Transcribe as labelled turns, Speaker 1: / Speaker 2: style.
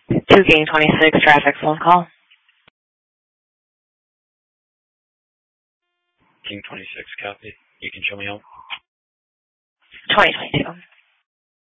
Speaker 1: 2 King 26, traffic phone call.
Speaker 2: King 26, copy. You can show me out.
Speaker 1: 2022.